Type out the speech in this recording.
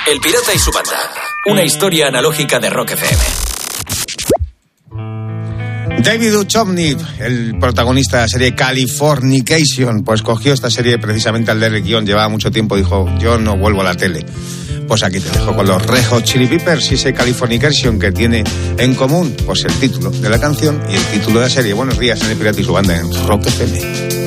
El Pirata y su banda. Una historia analógica de Rock FM. David Duchovny, el protagonista de la serie Californication, pues cogió esta serie precisamente al leer el guión. Llevaba mucho tiempo, dijo, yo no vuelvo a la tele. Pues aquí te dejo con los Red Hot Chili Peppers y ese Californication que tiene en común, pues el título de la canción y el título de la serie. Buenos días en El Pirata y su banda en Rock FM.